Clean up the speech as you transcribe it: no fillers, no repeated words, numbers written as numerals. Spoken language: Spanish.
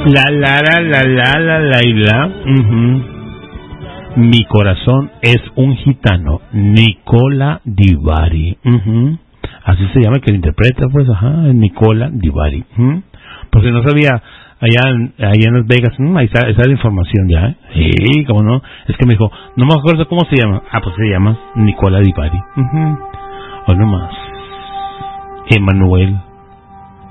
La. Mi corazón es un gitano, Nicola Di Bari. Así se llama el que lo interpreta, pues, Nicola Di Bari. Porque no sabía, allá en Las Vegas, ahí está la información ya, Sí, cómo no, es que me dijo, no me acuerdo cómo se llama. Pues se llama Nicola Di Bari. O no más, Emanuel.